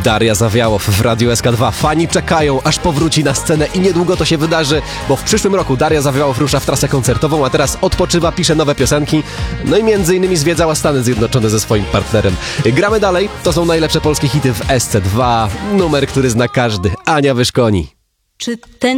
Daria Zawiałow w Radiu SK2. Fani czekają, aż powróci na scenę i niedługo to się wydarzy, bo w przyszłym roku Daria Zawiałow rusza w trasę koncertową, a teraz odpoczywa, pisze nowe piosenki, no i między innymi zwiedzała Stany Zjednoczone ze swoim partnerem. Gramy dalej, to są najlepsze polskie hity w SC2, numer, który zna każdy. Ania Wyszkoni. Czy ten